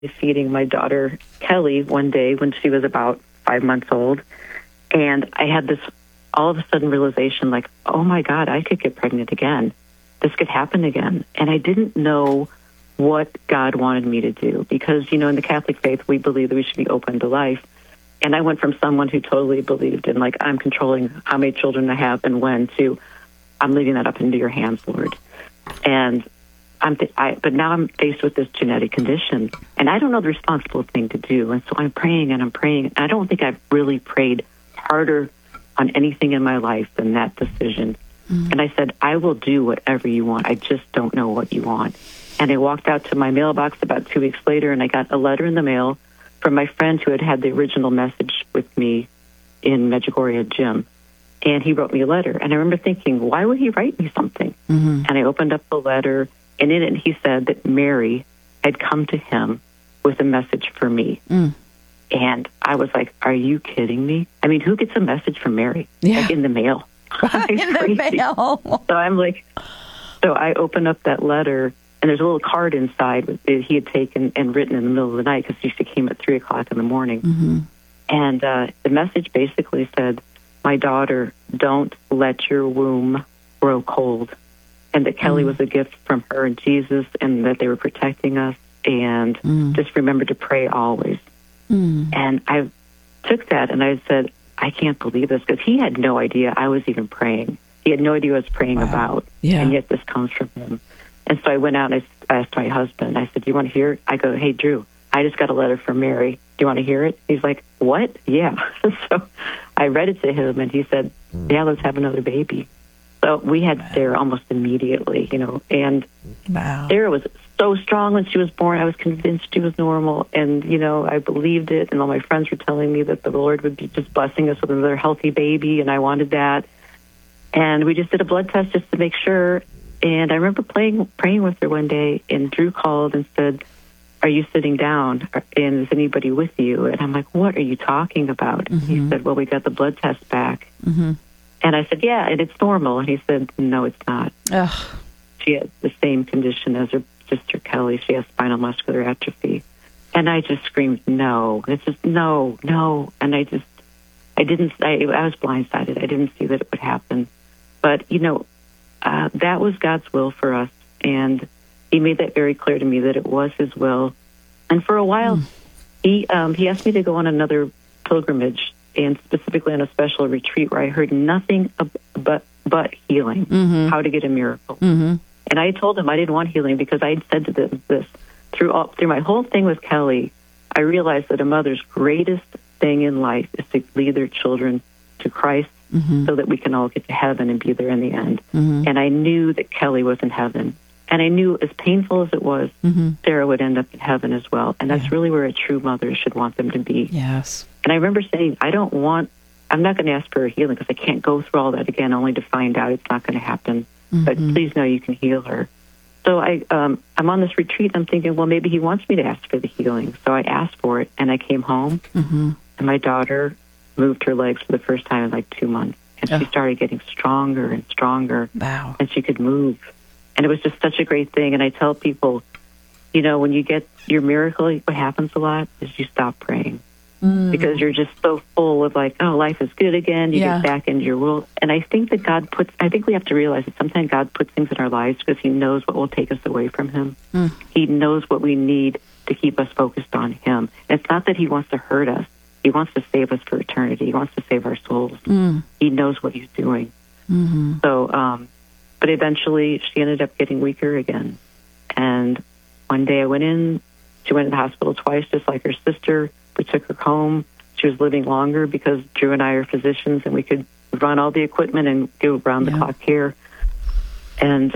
feeding my daughter, Kelly, one day when she was about 5 months old. And I had this all of a sudden realization like, oh my God, I could get pregnant again. This could happen again. And I didn't know what God wanted me to do because, in the Catholic faith, we believe that we should be open to life. And I went from someone who totally believed in like, I'm controlling how many children I have and when to, I'm leaving that up into your hands, Lord. And but now I'm faced with this genetic condition, and I don't know the responsible thing to do. And so I'm praying and I'm praying. I don't think I've really prayed harder on anything in my life than that decision. And I said, I will do whatever you want. I just don't know what you want. And I walked out to my mailbox about 2 weeks later, and I got a letter in the mail from my friend who had the original message with me in Medjugorje, Jim. And he wrote me a letter. And I remember thinking, why would he write me something? And I opened up the letter, and in it he said that Mary had come to him with a message for me. And I was like, are you kidding me? I mean, who gets a message from Mary? Yeah. Like in the mail. In the mail. So I'm like, so I open up that letter, and there's a little card inside that he had taken and written in the middle of the night because she came at 3 o'clock in the morning. And the message basically said, my daughter, don't let your womb grow cold. And that Kelly was a gift from her and Jesus, and that they were protecting us. And just remember to pray always. And I took that and I said, I can't believe this, because he had no idea I was even praying. He had no idea what I was praying about, and yet this comes from him. And so I went out and I asked my husband, I said, do you want to hear it? I go, hey, Drew, I just got a letter from Mary. Do you want to hear it? He's like, what? Yeah. So I read it to him, and he said, yeah, let's have another baby. So we had Sarah almost immediately, and Sarah was so strong when she was born. I was convinced she was normal, and, I believed it, and all my friends were telling me that the Lord would be just blessing us with another healthy baby, and I wanted that. And we just did a blood test just to make sure, and I remember praying with her one day, and Drew called and said, are you sitting down, and is anybody with you? And I'm like, what are you talking about? He said, well, we got the blood test back. And I said, yeah, and it's normal. And he said, no, it's not. Ugh. She has the same condition as her sister Kelly. She has spinal muscular atrophy. And I just screamed, no. It's just, no. And I was blindsided. I didn't see that it would happen. But, that was God's will for us. And he made that very clear to me that it was his will. And for a while, he asked me to go on another pilgrimage, and specifically on a special retreat where I heard nothing but healing, how to get a miracle. And I told him I didn't want healing because I had said to them this. Through my whole thing with Kelly, I realized that a mother's greatest thing in life is to lead their children to Christ so that we can all get to heaven and be there in the end. And I knew that Kelly was in heaven. And I knew, as painful as it was, Sarah would end up in heaven as well. And that's really where a true mother should want them to be. Yes. And I remember saying, I'm not going to ask for her healing because I can't go through all that again only to find out it's not going to happen. But please know you can heal her. So I'm on this retreat. I'm thinking, well, maybe he wants me to ask for the healing. So I asked for it, and I came home, and my daughter moved her legs for the first time in like 2 months. And she started getting stronger and stronger. Wow. And she could move. And it was just such a great thing. And I tell people, when you get your miracle, what happens a lot is you stop praying. Because you're just so full of like, oh, life is good again. You get back into your world. And I think that I think we have to realize that sometimes God puts things in our lives because he knows what will take us away from him. He knows what we need to keep us focused on him. And it's not that he wants to hurt us. He wants to save us for eternity. He wants to save our souls. He knows what he's doing. So, but eventually she ended up getting weaker again. And one day I went in. She went to the hospital twice, just like her sister. We took her home. She was living longer because Drew and I are physicians, and we could run all the equipment and do round-the-clock care. And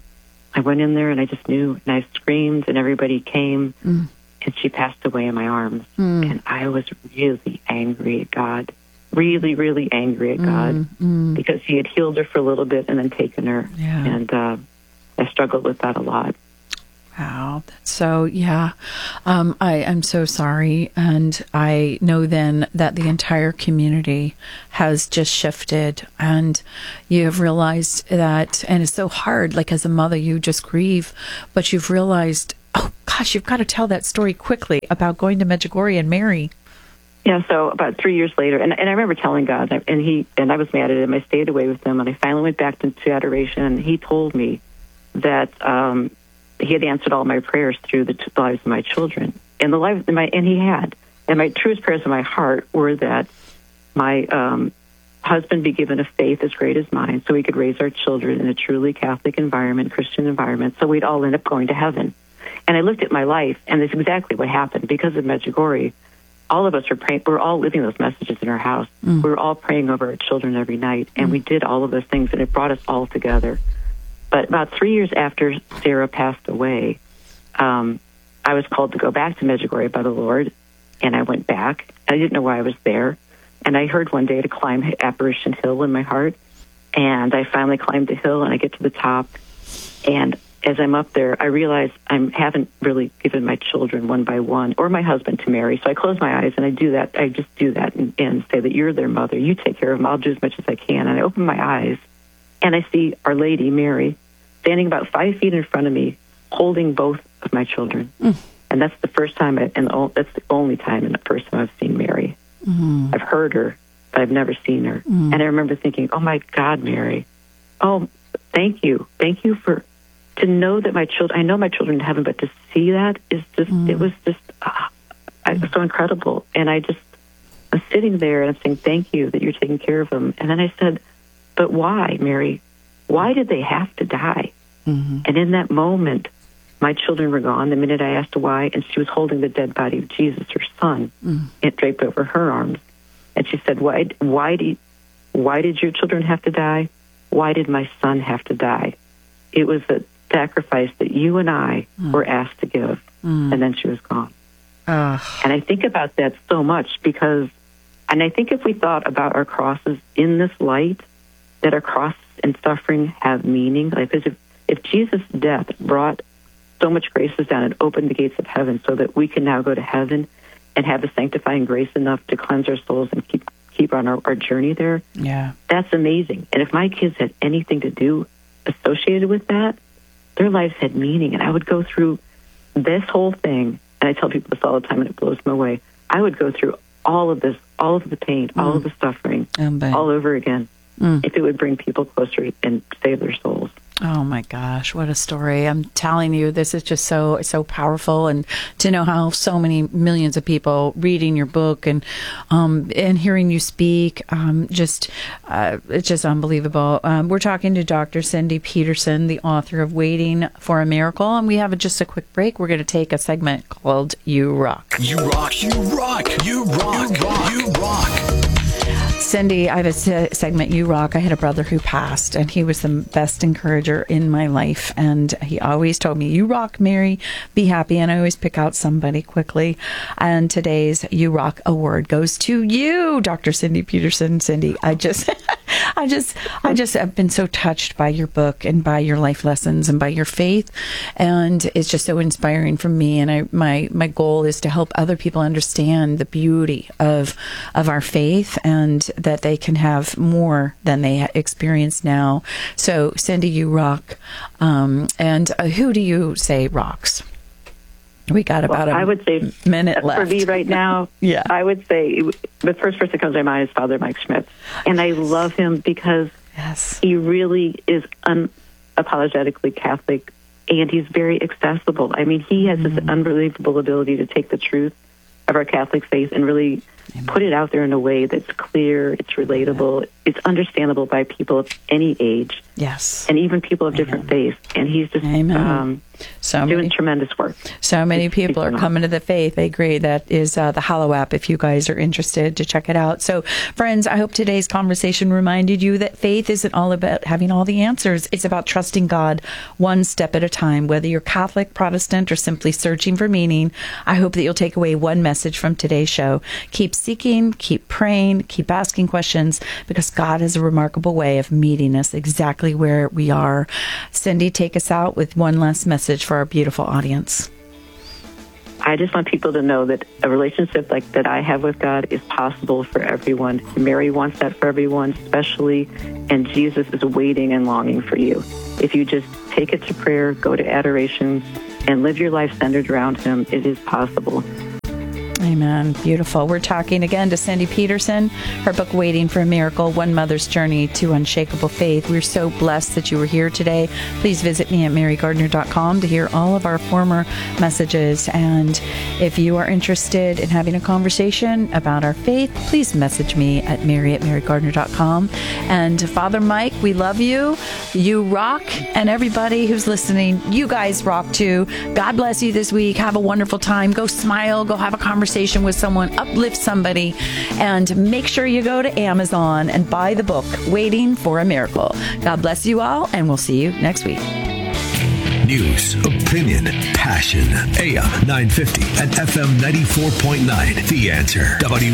I went in there, and I just knew, and I screamed, and everybody came, and she passed away in my arms. And I was really angry at God, really, really angry at God, because he had healed her for a little bit and then taken her. And I struggled with that a lot. Wow. So, I'm so sorry. And I know then that the entire community has just shifted, and you have realized that, and it's so hard, like as a mother, you just grieve, but you've realized, oh God, gosh, you've got to tell that story quickly about going to Medjugorje and Mary. Yeah, so about 3 years later, and I remember telling God, and I was mad at him. I stayed away with him, and I finally went back to adoration, and he told me that he had answered all my prayers through the lives of my children, and he had. And my truest prayers in my heart were that my husband be given a faith as great as mine, so we could raise our children in a truly Catholic environment, Christian environment, so we'd all end up going to heaven. And I looked at my life, and that's exactly what happened. Because of Medjugorje, all of us were praying. We're all living those messages in our house. We were all praying over our children every night, and we did all of those things, and it brought us all together. But about 3 years after Sarah passed away, I was called to go back to Medjugorje by the Lord, and I went back. I didn't know why I was there, and I heard one day to climb Apparition Hill in my heart, and I finally climbed the hill, and I get to the top, and as I'm up there, I realize I haven't really given my children one by one, or my husband, to Mary. So I close my eyes, and I do that. I just do that and say that you're their mother. You take care of them. I'll do as much as I can. And I open my eyes, and I see Our Lady, Mary, standing about 5 feet in front of me, holding both of my children. And that's the first time, that's the only time in the first time I've seen Mary. I've heard her, but I've never seen her. And I remember thinking, oh, my God, Mary. Oh, thank you. Thank you to know that I know my children in heaven, but to see that is just, it was just so incredible. And I'm sitting there and I'm saying, thank you that you're taking care of them. And then I said, but why, Mary? Why did they have to die? And in that moment, my children were gone the minute I asked why, and she was holding the dead body of Jesus, her son, it draped over her arms. And she said, why did your children have to die? Why did my son have to die? It was a sacrifice that you and I were asked to give. And then she was gone. And I think about that so much and I think if we thought about our crosses in this light, that our cross and suffering have meaning, like if Jesus' death brought so much grace down and opened the gates of heaven so that we can now go to heaven and have the sanctifying grace enough to cleanse our souls and keep on our journey there, that's amazing. And if my kids had anything to do associated with that, their lives had meaning. And I would go through this whole thing, and I tell people this all the time, and it blows them away. I would go through all of this, all of the pain, all of the suffering, all over again, if it would bring people closer and save their souls. Oh my gosh, what a story. I'm telling you, this is just so powerful, and to know how so many millions of people reading your book and hearing you speak, it's just unbelievable. We're talking to Dr. Cindy Peterson, the author of Waiting for a Miracle, and we have just a quick break. We're going to take a segment called You Rock. You rock, you rock, you rock, you rock, you rock. Cindy, I have a segment, You Rock. I had a brother who passed, and he was the best encourager in my life. And he always told me, you rock, Mary, be happy. And I always pick out somebody quickly. And today's You Rock award goes to you, Dr. Cindy Peterson. Cindy, I just have been so touched by your book and by your life lessons and by your faith. And it's just so inspiring for me. And my goal is to help other people understand the beauty of our faith, and that they can have more than they experience now. So, Cindy, you rock. And who do you say rocks? We got about I would say, minute left. For me right now, I would say the first person that comes to my mind is Father Mike Schmitz. And I love him because he really is unapologetically Catholic, and he's very accessible. I mean, he has this unbelievable ability to take the truth of our Catholic faith and really put it out there in a way that's clear, it's relatable, it's understandable by people of any age. Yes. And even people of different faiths. And he's just doing tremendous work. So many people are coming to the faith. I agree. That is the Hallow app, if you guys are interested to check it out. So, friends, I hope today's conversation reminded you that faith isn't all about having all the answers. It's about trusting God one step at a time. Whether you're Catholic, Protestant, or simply searching for meaning, I hope that you'll take away one message from today's show. Keep seeking, keep praying, keep asking questions, because God has a remarkable way of meeting us exactly where we are. Cindy, take us out with one last message for our beautiful audience. I just want people to know that a relationship like that I have with God is possible for everyone. Mary wants that for everyone, especially, and Jesus is waiting and longing for you. If you just take it to prayer, go to adoration, and live your life centered around Him. It is possible. Amen. Beautiful. We're talking again to Cindy Peterson. Her book, Waiting for a Miracle, One Mother's Journey to Unshakable Faith. We're so blessed that you were here today. Please visit me at marygardner.com to hear all of our former messages. And if you are interested in having a conversation about our faith, please message me at mary@marygardner.com. And Father Mike, we love you. You rock. And everybody who's listening, you guys rock too. God bless you this week. Have a wonderful time. Go smile. Go have a conversation with someone, uplift somebody, and make sure you go to Amazon and buy the book, Waiting for a Miracle. God bless you all, and we'll see you next week. News, opinion, passion. AM 950 and FM 94.9. The Answer.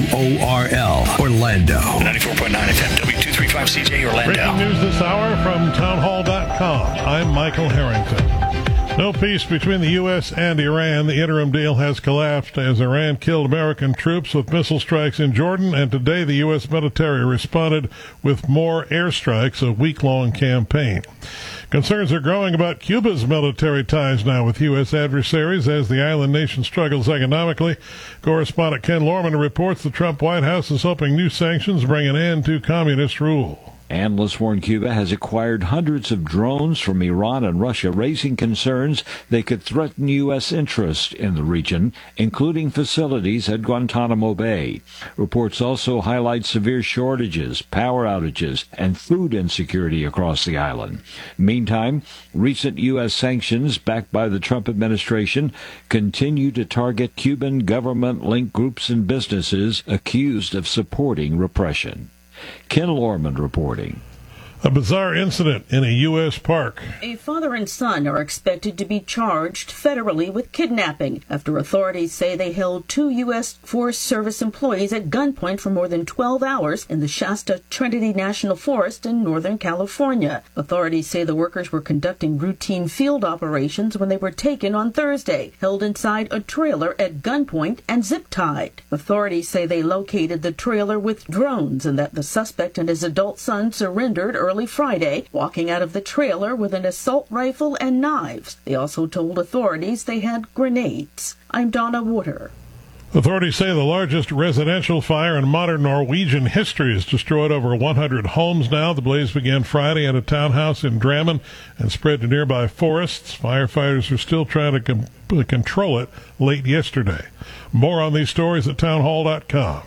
WORL, Orlando. 94.9 FM, W235CJ, Orlando. Breaking news this hour from townhall.com. I'm Michael Harrington. No peace between the U.S. and Iran. The interim deal has collapsed as Iran killed American troops with missile strikes in Jordan, and today the U.S. military responded with more airstrikes, a week-long campaign. Concerns are growing about Cuba's military ties now with U.S. adversaries as the island nation struggles economically. Correspondent Ken Lorman reports the Trump White House is hoping new sanctions bring an end to communist rule. Analysts warn Cuba has acquired hundreds of drones from Iran and Russia, raising concerns they could threaten U.S. interests in the region, including facilities at Guantanamo Bay. Reports also highlight severe shortages, power outages, and food insecurity across the island. Meantime, recent U.S. sanctions backed by the Trump administration continue to target Cuban government-linked groups and businesses accused of supporting repression. Ken Lorman reporting. A bizarre incident in a U.S. park. A father and son are expected to be charged federally with kidnapping after authorities say they held 2 U.S. Forest Service employees at gunpoint for more than 12 hours in the Shasta Trinity National Forest in Northern California. Authorities say the workers were conducting routine field operations when they were taken on Thursday, held inside a trailer at gunpoint and zip-tied. Authorities say they located the trailer with drones and that the suspect and his adult son surrendered early Friday, walking out of the trailer with an assault rifle and knives. They also told authorities they had grenades. I'm Donna Water. Authorities say the largest residential fire in modern Norwegian history has destroyed over 100 homes now. The blaze began Friday at a townhouse in Drammen and spread to nearby forests. Firefighters are still trying to control it late yesterday. More on these stories at townhall.com.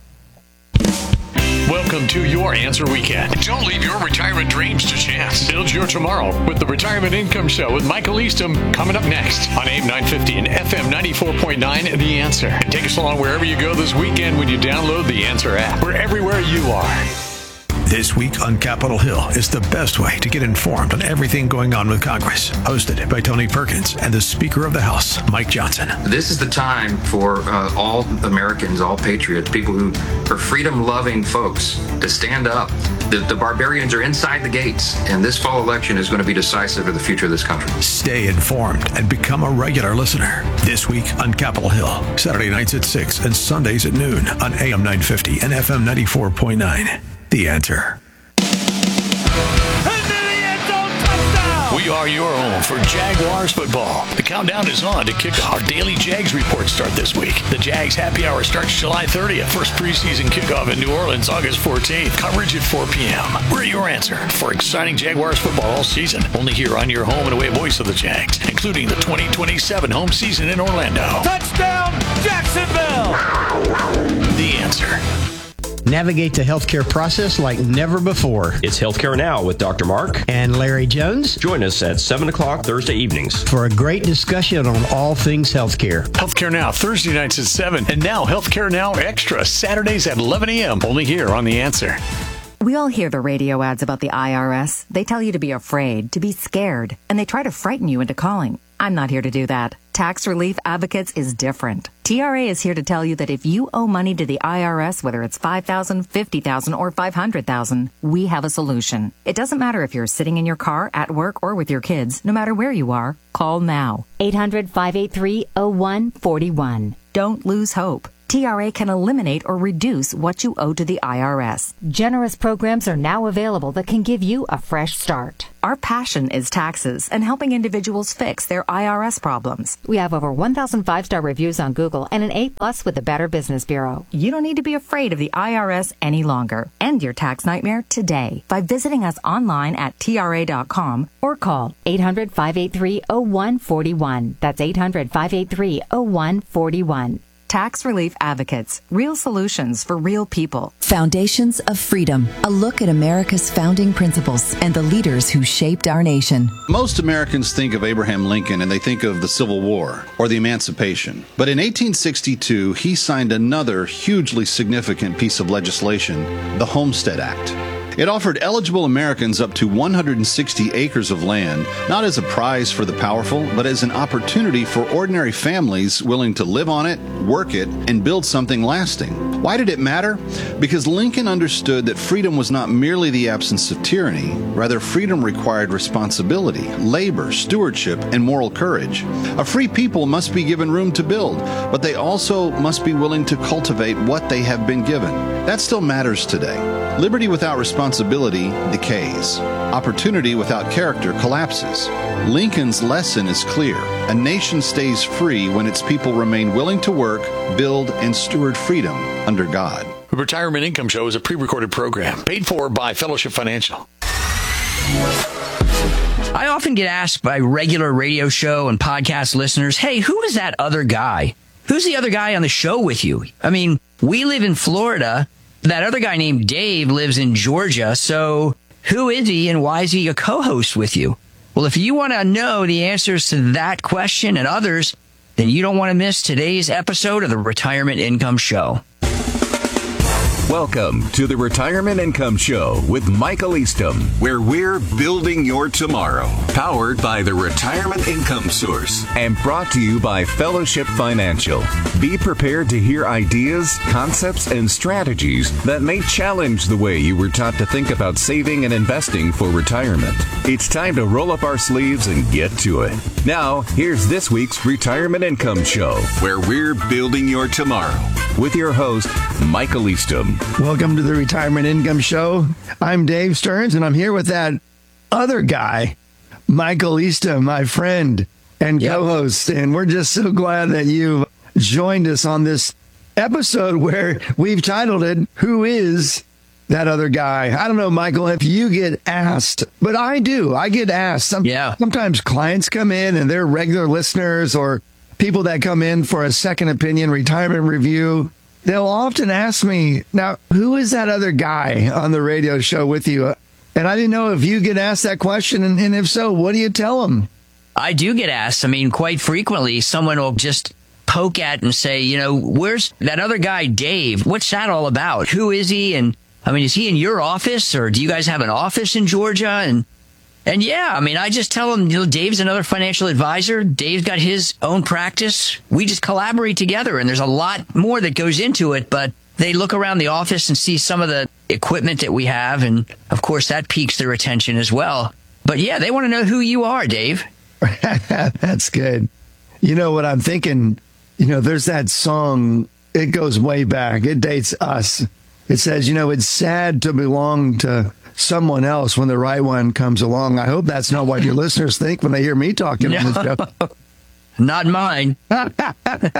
Welcome to your Answer Weekend. Don't leave your retirement dreams to chance. Build your tomorrow with the Retirement Income Show with Michael Eastham coming up next on AM 950 and FM 94.9 The Answer. And take us along wherever you go this weekend when you download the Answer app. We're everywhere you are. This week on Capitol Hill is the best way to get informed on everything going on with Congress. Hosted by Tony Perkins and the Speaker of the House, Mike Johnson. This is the time for all Americans, all patriots, people who are freedom-loving folks to stand up. The barbarians are inside the gates, and this fall election is going to be decisive for the future of this country. Stay informed and become a regular listener. This week on Capitol Hill, Saturday nights at 6 and Sundays at noon on AM 950 and FM 94.9. The Answer. We are your home for Jaguars football. The countdown is on to kick off. Our daily Jags report start this week. The Jags Happy Hour starts July 30th. First preseason kickoff in New Orleans, August 14th. Coverage at 4 p.m. We're your answer for exciting Jaguars football all season. Only here on your home and away voice of the Jags, including the 2027 home season in Orlando. Touchdown, Jacksonville! The Answer. Navigate the healthcare process like never before. It's Healthcare Now with Dr. Mark and Larry Jones. Join us at 7 o'clock Thursday evenings for a great discussion on all things healthcare. Healthcare Now, Thursday nights at 7. And now Healthcare Now Extra, Saturdays at 11 a.m. Only here on The Answer. We all hear the radio ads about the IRS. They tell you to be afraid, to be scared, and they try to frighten you into calling. I'm not here to do that. Tax Relief Advocates is different. TRA is here to tell you that if you owe money to the IRS, whether it's $5,000, $50,000, or $500,000, we have a solution. It doesn't matter if you're sitting in your car, at work, or with your kids. No matter where you are, call now. 800-583-0141. Don't lose hope. TRA can eliminate or reduce what you owe to the IRS. Generous programs are now available that can give you a fresh start. Our passion is taxes and helping individuals fix their IRS problems. We have over 1,000 5-star reviews on Google and an A+ with the Better Business Bureau. You don't need to be afraid of the IRS any longer. End your tax nightmare today by visiting us online at TRA.com or call 800-583-0141. That's 800-583-0141. Tax Relief Advocates. Real solutions for real people. Foundations of Freedom. A look at America's founding principles and the leaders who shaped our nation. Most Americans think of Abraham Lincoln and they think of the Civil War or the Emancipation. But in 1862, he signed another hugely significant piece of legislation, the Homestead Act. It offered eligible Americans up to 160 acres of land, not as a prize for the powerful, but as an opportunity for ordinary families willing to live on it, work it, and build something lasting. Why did it matter? Because Lincoln understood that freedom was not merely the absence of tyranny. Rather, freedom required responsibility, labor, stewardship, and moral courage. A free people must be given room to build, but they also must be willing to cultivate what they have been given. That still matters today. Liberty without responsibility decays. Opportunity without character collapses. Lincoln's lesson is clear. A nation stays free when its people remain willing to work, build, and steward freedom under God. The Retirement Income Show is a pre-recorded program paid for by Fellowship Financial. I often get asked by regular radio show and podcast listeners, hey, who is that other guy? Who's the other guy on the show with you? I mean, we live in Florida. That other guy named Dave lives in Georgia. So who is he and why is he a co-host with you? Well, if you want to know the answers to that question and others, then you don't want to miss today's episode of the Retirement Income Show. Welcome to the Retirement Income Show with Michael Eastham, where we're building your tomorrow. Powered by the Retirement Income Source and brought to you by Fellowship Financial. Be prepared to hear ideas, concepts, and strategies that may challenge the way you were taught to think about saving and investing for retirement. It's time to roll up our sleeves and get to it. Now, here's this week's Retirement Income Show, where we're building your tomorrow. With your host, Michael Eastham. Welcome to the Retirement Income Show. I'm Dave Stearns, and I'm here with that other guy, Michael Eastham, my friend and co-host. And we're just so glad that you joined us on this episode where we've titled it, Who is that other guy? I don't know, Michael, if you get asked, but I do. I get asked. Sometimes clients come in and they're regular listeners or people that come in for a second opinion retirement review. They'll often ask me, now, who is that other guy on the radio show with you? And I didn't know if you get asked that question, and if so, what do you tell them? I do get asked. I mean, quite frequently, someone will just poke at and say, you know, where's that other guy, Dave? What's that all about? Who is he? And I mean, is he in your office, or do you guys have an office in Georgia? And yeah, I mean, I just tell them, you know, Dave's another financial advisor. Dave's got his own practice. We just collaborate together, and there's a lot more that goes into it, but they look around the office and see some of the equipment that we have, and of course that piques their attention as well. But yeah, they want to know who you are, Dave. That's good. You know what I'm thinking? You know, there's that song, it goes way back. It dates us. It says, you know, it's sad to belong to someone else when the right one comes along. I hope that's not what your listeners think when they hear me talking on the show. Not mine. I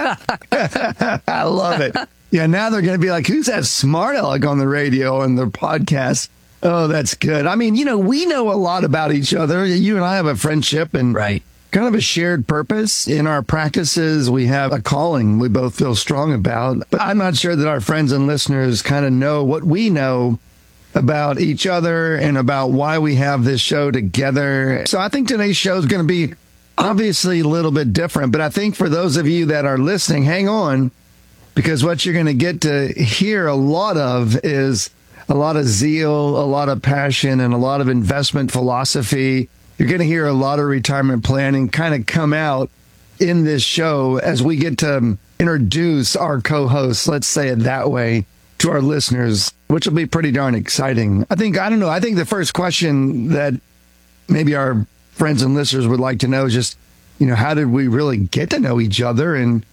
love it. Yeah, now they're going to be like, who's that smart aleck on the radio and the podcast? Oh, that's good. I mean, you know, we know a lot about each other. You and I have a friendship and kind of a shared purpose in our practices. We have a calling we both feel strong about. But I'm not sure that our friends and listeners kind of know what we know about each other and about why we have this show together. So I think today's show is going to be obviously a little bit different. But I think for those of you that are listening, hang on, because what you're going to get to hear a lot of is a lot of zeal, a lot of passion, and a lot of investment philosophy. You're going to hear a lot of retirement planning kind of come out in this show as we get to introduce our co-hosts, let's say it that way, to our listeners, which will be pretty darn exciting. I think the first question that maybe our friends and listeners would like to know is just, you know, how did we really get to know each other, and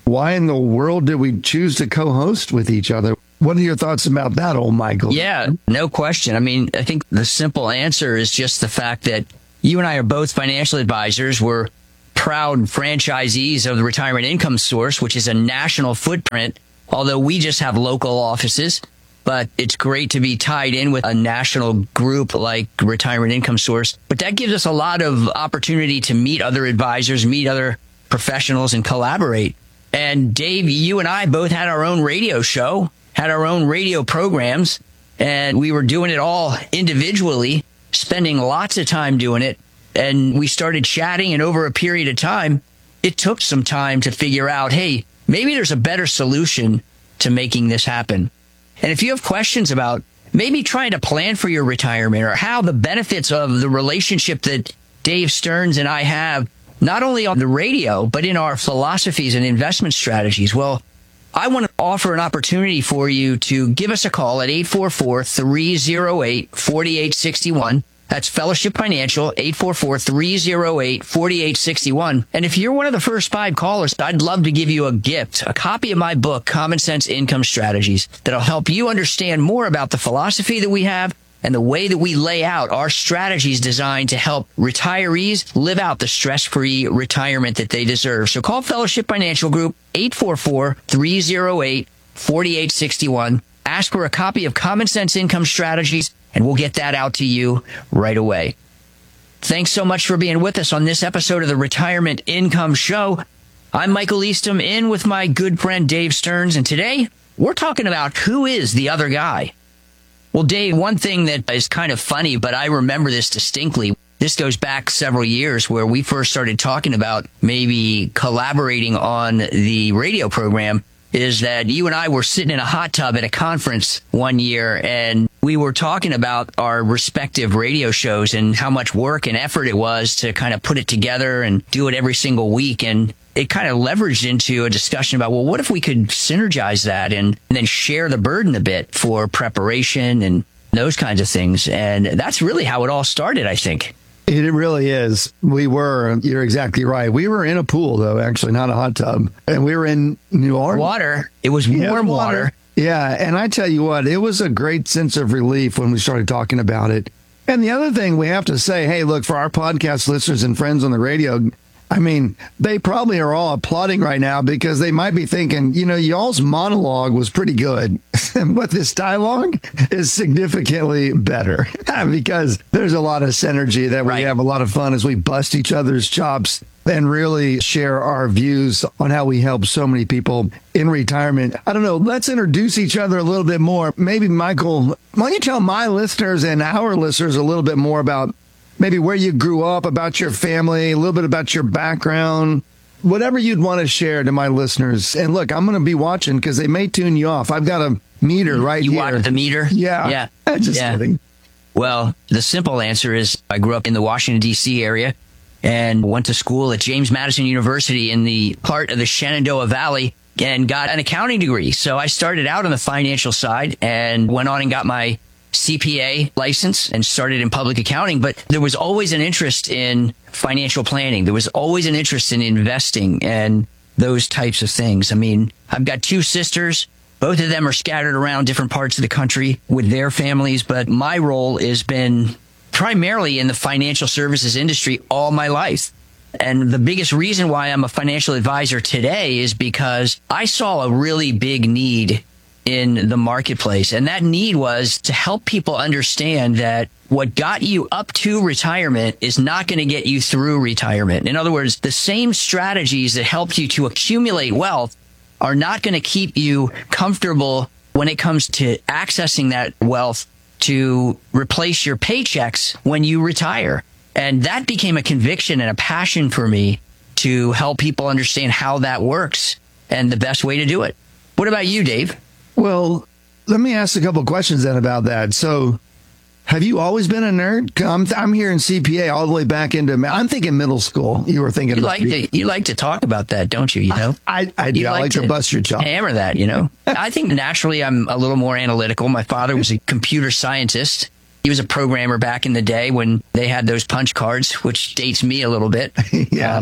why in the world did we choose to co-host with each other? What are your thoughts about that, old Michael? Yeah, no question. I mean, I think the simple answer is just the fact that you and I are both financial advisors. We're proud franchisees of the Retirement Income Source, which is a national footprint, although we just have local offices. But it's great to be tied in with a national group like Retirement Income Source. But that gives us a lot of opportunity to meet other advisors, meet other professionals, and collaborate. And Dave, you and I both had our own radio show, had our own radio programs, and we were doing it all individually, spending lots of time doing it. And we started chatting, and over a period of time, it took some time to figure out, hey, maybe there's a better solution to making this happen. And if you have questions about maybe trying to plan for your retirement or how the benefits of the relationship that Dave Stearns and I have, not only on the radio, but in our philosophies and investment strategies, well, I want to offer an opportunity for you to give us a call at 844-308-4861. That's Fellowship Financial, 844-308-4861. And if you're one of the first 5 callers, I'd love to give you a gift, a copy of my book, Common Sense Income Strategies, that'll help you understand more about the philosophy that we have and the way that we lay out our strategies designed to help retirees live out the stress-free retirement that they deserve. So call Fellowship Financial Group, 844-308-4861. Ask for a copy of Common Sense Income Strategies, and we'll get that out to you right away. Thanks so much for being with us on this episode of the Retirement Income Show. I'm Michael Eastham, in with my good friend Dave Stearns, and today we're talking about who is the other guy. Well, Dave, one thing that is kind of funny, but I remember this distinctly. This goes back several years where we first started talking about maybe collaborating on the radio program, is that you and I were sitting in a hot tub at a conference one year, and we were talking about our respective radio shows and how much work and effort it was to kind of put it together and do it every single week. And it kind of leveraged into a discussion about, well, what if we could synergize that and then share the burden a bit for preparation and those kinds of things. And that's really how it all started, I think. It really is. You're exactly right. We were in a pool, though, actually, not a hot tub. And we were in New Orleans. Water. It was warm water. Yeah. And I tell you what, it was a great sense of relief when we started talking about it. And the other thing we have to say, hey, look, for our podcast listeners and friends on the radio, I mean, they probably are all applauding right now because they might be thinking, y'all's monologue was pretty good, but this dialogue is significantly better because there's a lot of synergy that we have a lot of fun as we bust each other's chops and really share our views on how we help so many people in retirement. I don't know. Let's introduce each other a little bit more. Maybe, Michael, why don't you tell my listeners and our listeners a little bit more about maybe where you grew up, about your family, a little bit about your background, whatever you'd want to share to my listeners. And look, I'm going to be watching because they may tune you off. I've got a meter right here. You watch the meter? Yeah. Just kidding. Well, the simple answer is I grew up in the Washington, D.C. area and went to school at James Madison University in the part of the Shenandoah Valley and got an accounting degree. So I started out on the financial side and went on and got my CPA license and started in public accounting, but there was always an interest in financial planning. There was always an interest in investing and those types of things. I mean, I've got 2 sisters. Both of them are scattered around different parts of the country with their families, but my role has been primarily in the financial services industry all my life. And the biggest reason why I'm a financial advisor today is because I saw a really big need in the marketplace. And that need was to help people understand that what got you up to retirement is not going to get you through retirement. In other words, the same strategies that helped you to accumulate wealth are not going to keep you comfortable when it comes to accessing that wealth to replace your paychecks when you retire. And that became a conviction and a passion for me to help people understand how that works and the best way to do it. What about you, Dave? Well, let me ask a couple of questions then about that. So have you always been a nerd? I'm hearing CPA all the way back into, I'm thinking middle school. You were thinking. You like to talk about that, don't you? I do. I like to bust your jaw. Hammer that, I think naturally I'm a little more analytical. My father was a computer scientist. He was a programmer back in the day when they had those punch cards, which dates me a little bit. Yeah.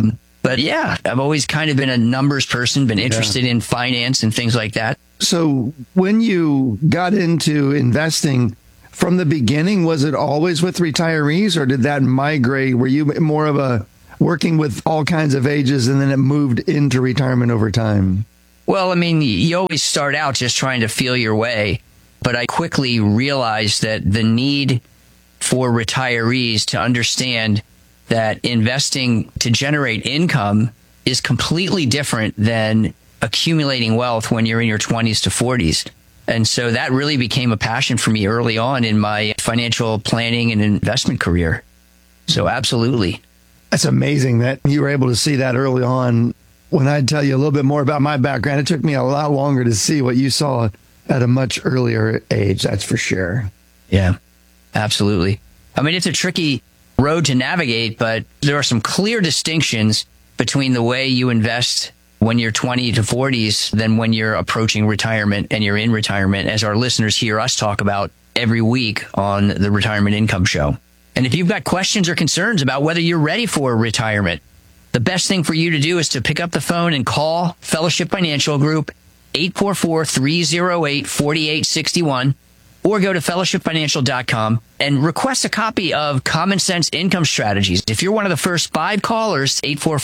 But yeah, I've always kind of been a numbers person, been interested in finance and things like that. So when you got into investing from the beginning, was it always with retirees, or did that migrate? Were you more of a working with all kinds of ages and then it moved into retirement over time? Well, I mean, you always start out just trying to feel your way, but I quickly realized that the need for retirees to understand that investing to generate income is completely different than accumulating wealth when you're in your 20s to 40s. And so that really became a passion for me early on in my financial planning and investment career. So absolutely. That's amazing that you were able to see that early on. When I tell you a little bit more about my background, it took me a lot longer to see what you saw at a much earlier age, that's for sure. Yeah, absolutely. I mean, it's a tricky road to navigate, but there are some clear distinctions between the way you invest when you're 20 to 40s than when you're approaching retirement and you're in retirement, as our listeners hear us talk about every week on the Retirement Income Show. And if you've got questions or concerns about whether you're ready for retirement, the best thing for you to do is to pick up the phone and call Fellowship Financial Group, 844-308-4861, or go to fellowshipfinancial.com and request a copy of Common Sense Income Strategies. If you're one of the first 5 callers,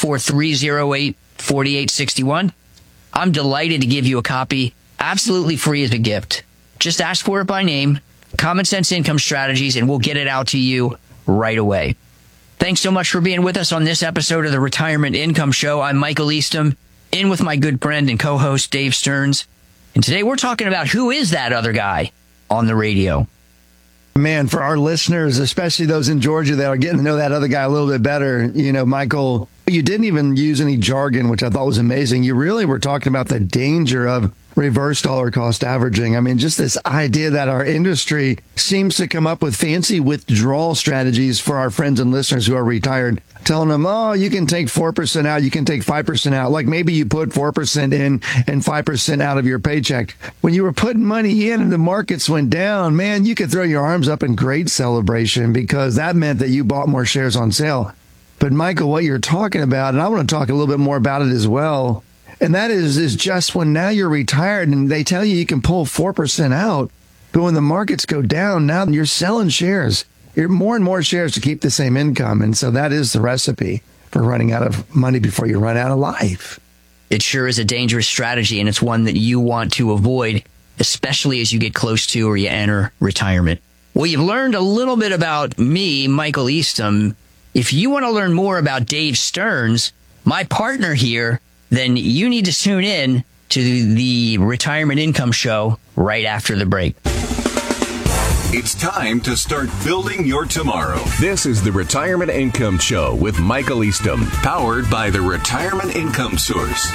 844-308-4861, I'm delighted to give you a copy absolutely free as a gift. Just ask for it by name, Common Sense Income Strategies, and we'll get it out to you right away. Thanks so much for being with us on this episode of the Retirement Income Show. I'm Michael Eastham, in with my good friend and co-host Dave Stearns. And today we're talking about who is that other guy on the radio. Man, for our listeners, especially those in Georgia that are getting to know that other guy a little bit better, you know, Michael, you didn't even use any jargon, which I thought was amazing. You really were talking about the danger of reverse dollar cost averaging. I mean, just this idea that our industry seems to come up with fancy withdrawal strategies for our friends and listeners who are retired, telling them, oh, you can take 4% out, you can take 5% out. Like maybe you put 4% in and 5% out of your paycheck. When you were putting money in and the markets went down, man, you could throw your arms up in great celebration because that meant that you bought more shares on sale. But Michael, what you're talking about, and I want to talk a little bit more about it as well, and that is just when now you're retired and they tell you can pull 4% out, but when the markets go down, now you're selling shares. You're more and more shares to keep the same income. And so that is the recipe for running out of money before you run out of life. It sure is a dangerous strategy, and it's one that you want to avoid, especially as you get close to or you enter retirement. Well, you've learned a little bit about me, Michael Eastham. If you want to learn more about Dave Stearns, my partner here, then you need to tune in to the Retirement Income Show right after the break. It's time to start building your tomorrow. This is the Retirement Income Show with Michael Eastham, powered by the Retirement Income Source.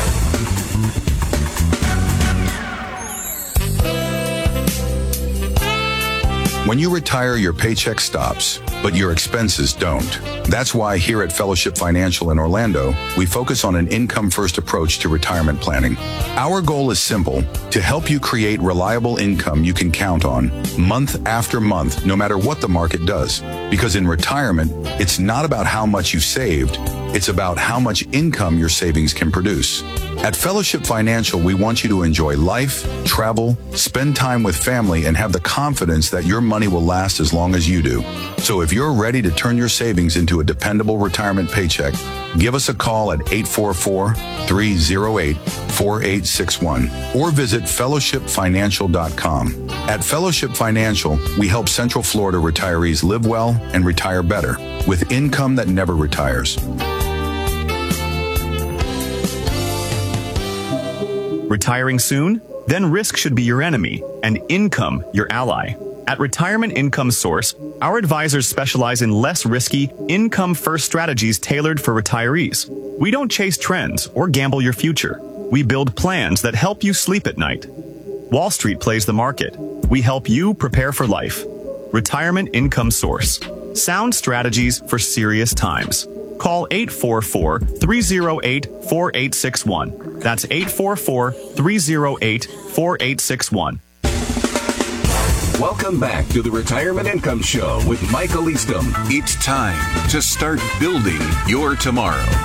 When you retire, your paycheck stops, but your expenses don't. That's why here at Fellowship Financial in Orlando, we focus on an income-first approach to retirement planning. Our goal is simple: to help you create reliable income you can count on month after month, no matter what the market does. Because in retirement, it's not about how much you've saved, it's about how much income your savings can produce. At Fellowship Financial, we want you to enjoy life, travel, spend time with family, and have the confidence that your money will last as long as you do. So if you're ready to turn your savings into a dependable retirement paycheck, give us a call at 844-308-4861 or visit fellowshipfinancial.com. At Fellowship Financial, we help Central Florida retirees live well and retire better with income that never retires. Retiring soon? Then risk should be your enemy and income your ally. At Retirement Income Source, our advisors specialize in less risky, income-first strategies tailored for retirees. We don't chase trends or gamble your future. We build plans that help you sleep at night. Wall Street plays the market. We help you prepare for life. Retirement Income Source. Sound strategies for serious times. Call 844-308-4861. That's 844-308-4861. Welcome back to the Retirement Income Show with Michael Eastham. It's time to start building your tomorrow.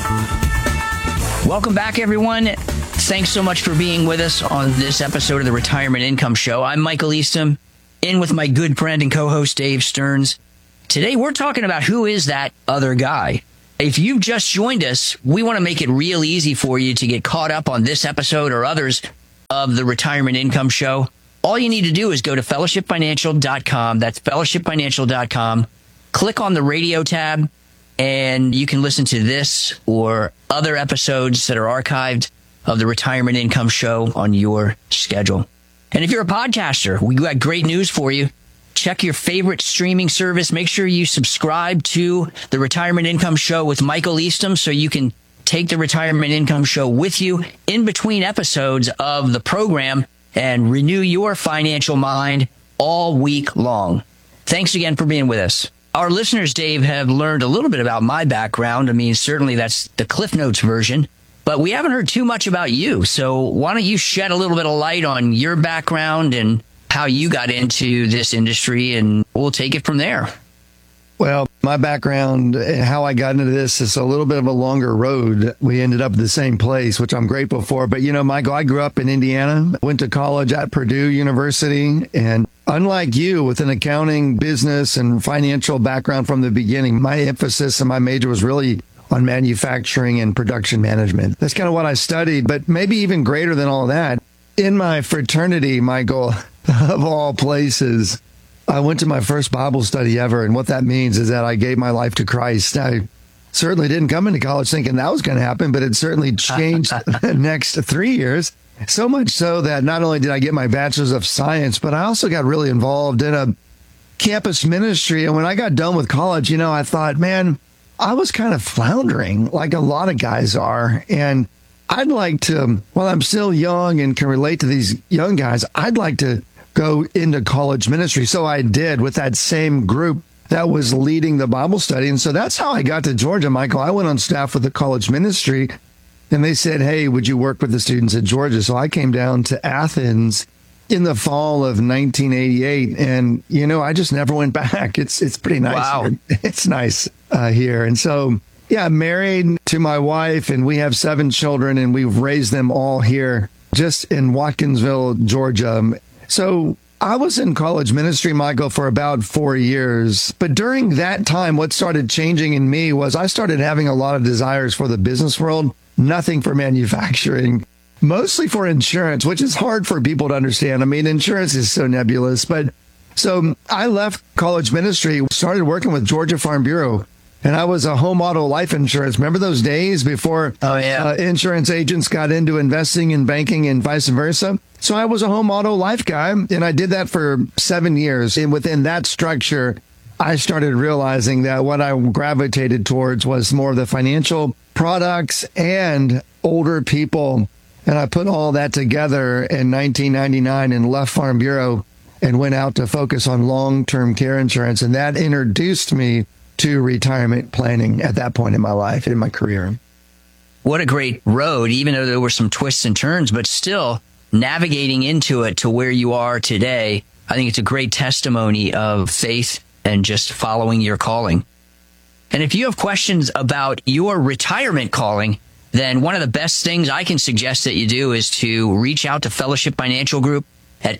Welcome back, everyone. Thanks so much for being with us on this episode of the Retirement Income Show. I'm Michael Eastham, in with my good friend and co-host Dave Stearns. Today, we're talking about who is that other guy. If you've just joined us, we want to make it real easy for you to get caught up on this episode or others of the Retirement Income Show. All you need to do is go to fellowshipfinancial.com. That's fellowshipfinancial.com. Click on the radio tab, and you can listen to this or other episodes that are archived of the Retirement Income Show on your schedule. And if you're a podcaster, we got great news for you. Check your favorite streaming service. Make sure you subscribe to the Retirement Income Show with Michael Eastham so you can take the Retirement Income Show with you in between episodes of the program and renew your financial mind all week long. Thanks again for being with us. Our listeners, Dave, have learned a little bit about my background. I mean, certainly that's the Cliff Notes version, but we haven't heard too much about you. So why don't you shed a little bit of light on your background and how you got into this industry, and we'll take it from there. Well, my background, how I got into this is a little bit of a longer road. We ended up at the same place, which I'm grateful for. But, you know, Michael, I grew up in Indiana, went to college at Purdue University, and unlike you, with an accounting, business, and financial background from the beginning, my emphasis and my major was really on manufacturing and production management. That's kind of what I studied, but maybe even greater than all that. In my fraternity, Michael, of all places, I went to my first Bible study ever, and what that means is that I gave my life to Christ. I certainly didn't come into college thinking that was going to happen, but it certainly changed the next 3 years. So much so that not only did I get my bachelor's of science, but I also got really involved in a campus ministry. And when I got done with college, you know, I thought, man, I was kind of floundering like a lot of guys are. And I'd like to, while I'm still young and can relate to these young guys, I'd like to go into college ministry. So I did with that same group that was leading the Bible study. And so that's how I got to Georgia, Michael. I went on staff with the college ministry, and they said, hey, would you work with the students at Georgia? So I came down to Athens in the fall of 1988. And, you know, I just never went back. It's pretty nice. Wow. Here. It's nice here. And so, yeah, married to my wife, and we have 7 children, and we've raised them all here just in Watkinsville, Georgia. So I was in college ministry, Michael, for about 4 years. But during that time, what started changing in me was I started having a lot of desires for the business world, nothing for manufacturing, mostly for insurance, which is hard for people to understand. I mean, insurance is so nebulous. But so I left college ministry, started working with Georgia Farm Bureau. And I was a home auto life insurance. Remember those days before insurance agents got into investing in banking and vice versa? So I was a home auto life guy, and I did that for 7 years. And within that structure, I started realizing that what I gravitated towards was more of the financial products and older people. And I put all that together in 1999 and left Farm Bureau and went out to focus on long-term care insurance. And that introduced me to retirement planning at that point in my life, in my career. What a great road, even though there were some twists and turns, but still navigating into it to where you are today. I think it's a great testimony of faith and just following your calling. And if you have questions about your retirement calling, then one of the best things I can suggest that you do is to reach out to Fellowship Financial Group at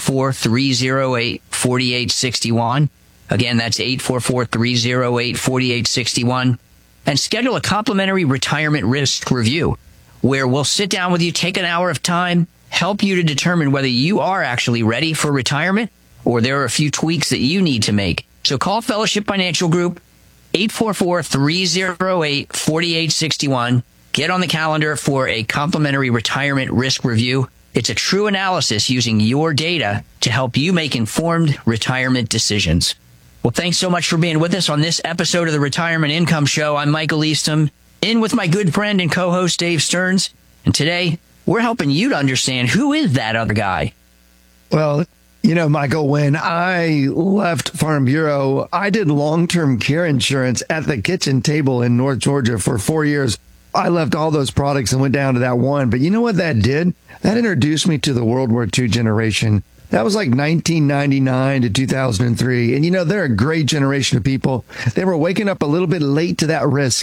844-308-4861. Again, that's 844-308-4861. And schedule a complimentary retirement risk review where we'll sit down with you, take an hour of time, help you to determine whether you are actually ready for retirement or there are a few tweaks that you need to make. So call Fellowship Financial Group, 844-308-4861. Get on the calendar for a complimentary retirement risk review. It's a true analysis using your data to help you make informed retirement decisions. Well, thanks so much for being with us on this episode of the Retirement Income Show. I'm Michael Eastham, in with my good friend and co-host Dave Stearns. And today, we're helping you to understand who is that other guy. Well, you know, Michael, when I left Farm Bureau, I did long-term care insurance at the kitchen table in North Georgia for 4 years. I left all those products and went down to that one. But you know what that did? That introduced me to the World War II generation. That was like 1999 to 2003. And, you know, they're a great generation of people. They were waking up a little bit late to that risk.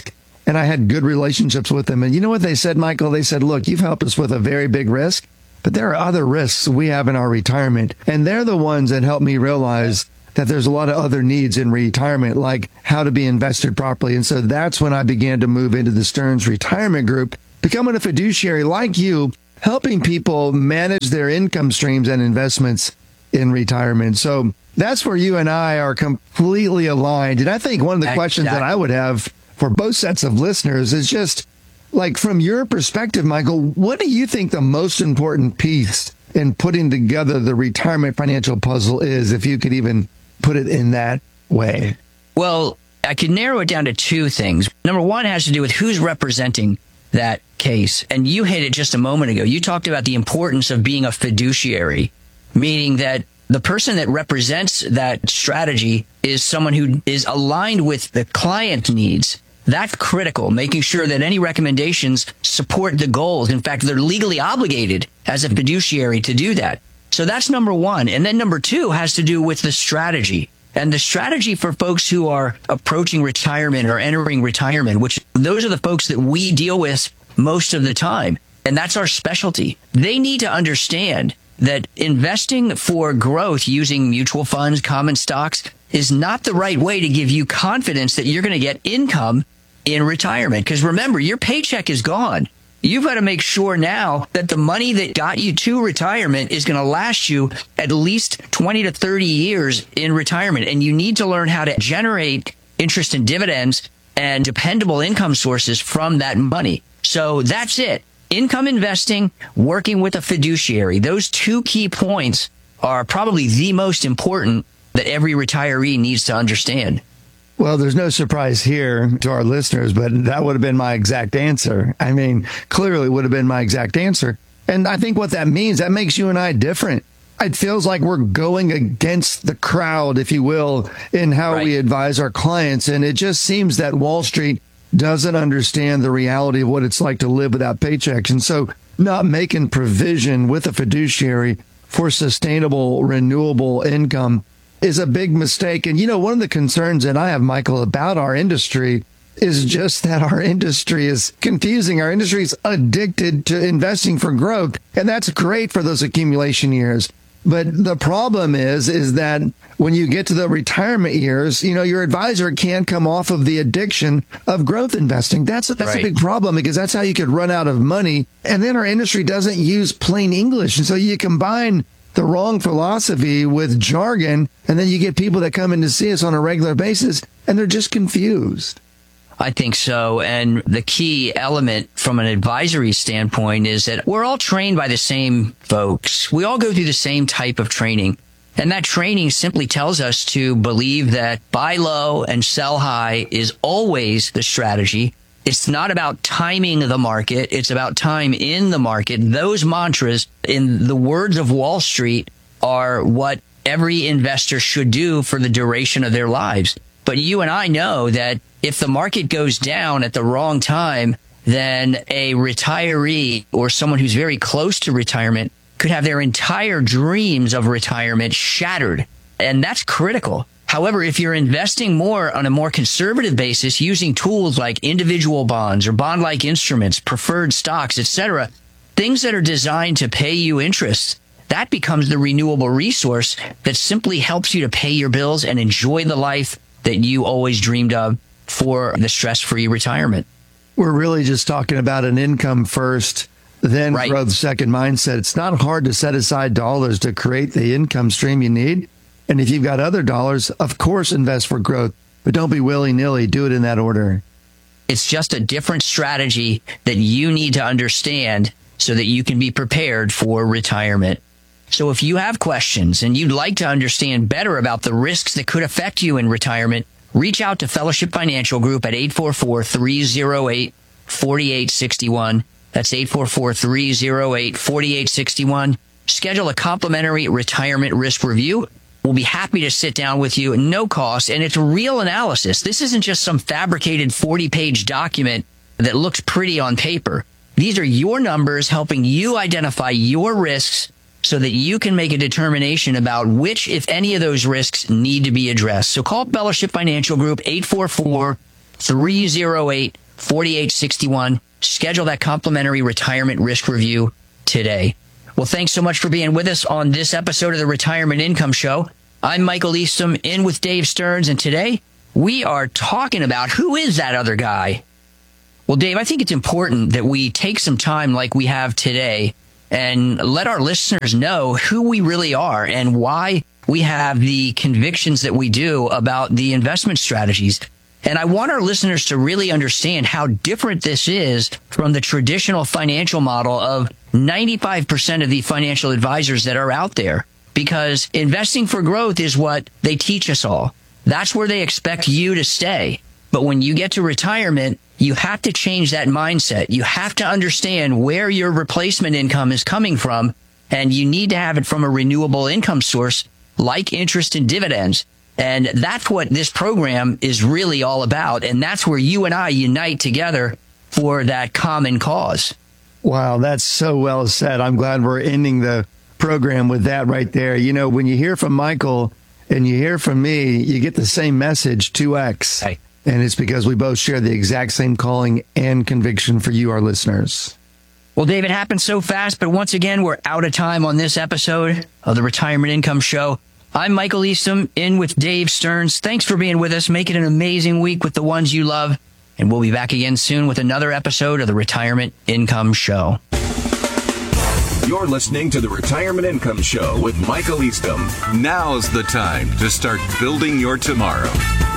and I had good relationships with them. And you know what they said, Michael? They said, look, you've helped us with a very big risk, but there are other risks we have in our retirement. And they're the ones that helped me realize that there's a lot of other needs in retirement, like how to be invested properly. And so that's when I began to move into the Stearns Retirement Group, becoming a fiduciary like you, helping people manage their income streams and investments in retirement. So that's where you and I are completely aligned. And I think one of the questions that I would have for both sets of listeners is just, like, from your perspective, Michael, what do you think the most important piece in putting together the retirement financial puzzle is, if you could even put it in that way? Well, I could narrow it down to two things. Number one has to do with who's representing that case. And you hit it just a moment ago. You talked about the importance of being a fiduciary, meaning that the person that represents that strategy is someone who is aligned with the client needs. That's critical, making sure that any recommendations support the goals. In fact, they're legally obligated as a fiduciary to do that. So that's number one. And then number two has to do with the strategy. And the strategy for folks who are approaching retirement or entering retirement, which those are the folks that we deal with most of the time. And that's our specialty. They need to understand that investing for growth using mutual funds, common stocks, is not the right way to give you confidence that you're going to get income in retirement. Because remember, your paycheck is gone. You've got to make sure now that the money that got you to retirement is going to last you at least 20 to 30 years in retirement. And you need to learn how to generate interest and dividends and dependable income sources from that money. So that's it. Income investing, working with a fiduciary. Those two key points are probably the most important that every retiree needs to understand. Well, there's no surprise here to our listeners, but that would have been my exact answer. I mean, clearly would have been my exact answer. And I think what that means, that makes you and I different. It feels like we're going against the crowd, if you will, in how we advise our clients. And it just seems that Wall Street doesn't understand the reality of what it's like to live without paychecks. And so not making provision with a fiduciary for sustainable, renewable income is a big mistake. And, you know, one of the concerns that I have, Michael, about our industry is just that our industry is confusing. Our industry is addicted to investing for growth. And that's great for those accumulation years. But the problem is that when you get to the retirement years, you know, your advisor can't come off of the addiction of growth investing. That's a big problem, because that's how you could run out of money. And then our industry doesn't use plain English. And so you combine the wrong philosophy with jargon, and then you get people that come in to see us on a regular basis, and they're just confused. I think so. And the key element from an advisory standpoint is that we're all trained by the same folks. We all go through the same type of training. And that training simply tells us to believe that buy low and sell high is always the strategy. It's not about timing the market. It's about time in the market. Those mantras, in the words of Wall Street, are what every investor should do for the duration of their lives. But you and I know that if the market goes down at the wrong time, then a retiree or someone who's very close to retirement could have their entire dreams of retirement shattered. And that's critical. However, if you're investing more on a more conservative basis using tools like individual bonds or bond-like instruments, preferred stocks, etc., things that are designed to pay you interest, that becomes the renewable resource that simply helps you to pay your bills and enjoy the life that you always dreamed of for the stress-free retirement. We're really just talking about an income first, then growth second mindset. It's not hard to set aside dollars to create the income stream you need. And if you've got other dollars, of course, invest for growth. But don't be willy-nilly. Do it in that order. It's just a different strategy that you need to understand so that you can be prepared for retirement. So if you have questions and you'd like to understand better about the risks that could affect you in retirement, reach out to Fellowship Financial Group at 844-308-4861. That's 844-308-4861. Schedule a complimentary retirement risk review. We'll be happy to sit down with you at no cost, and it's real analysis. This isn't just some fabricated 40-page document that looks pretty on paper. These are your numbers helping you identify your risks so that you can make a determination about which, if any of those risks, need to be addressed. So call Fellowship Financial Group, 844-308-4861. 4861. Schedule that complimentary retirement risk review today. Well, thanks so much for being with us on this episode of the Retirement Income Show. I'm Michael Eastham, in with Dave Stearns, and today we are talking about who is that other guy. Well, Dave, I think it's important that we take some time like we have today and let our listeners know who we really are and why we have the convictions that we do about the investment strategies. And I want our listeners to really understand how different this is from the traditional financial model of 95% of the financial advisors that are out there, because investing for growth is what they teach us all. That's where they expect you to stay. But when you get to retirement, you have to change that mindset. You have to understand where your replacement income is coming from, and you need to have it from a renewable income source like interest and dividends. And that's what this program is really all about. And that's where you and I unite together for that common cause. Wow, that's so well said. I'm glad we're ending the program with that right there. You know, when you hear from Michael and you hear from me, you get the same message, 2X. Hey. And it's because we both share the exact same calling and conviction for you, our listeners. Well, Dave, it happened so fast, but once again, we're out of time on this episode of the Retirement Income Show. I'm Michael Eastham, in with Dave Stearns. Thanks for being with us. Make it an amazing week with the ones you love. And we'll be back again soon with another episode of the Retirement Income Show. You're listening to the Retirement Income Show with Michael Eastham. Now's the time to start building your tomorrow.